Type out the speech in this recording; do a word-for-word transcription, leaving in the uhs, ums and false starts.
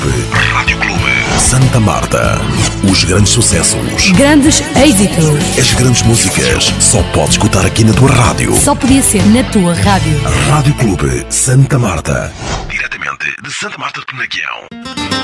Rádio Clube Santa Marta. Os grandes sucessos, grandes êxitos, as grandes músicas, só podes escutar aqui na tua rádio. Só podia ser na tua rádio. Rádio Clube Santa Marta. Diretamente de Santa Marta de Penaguião.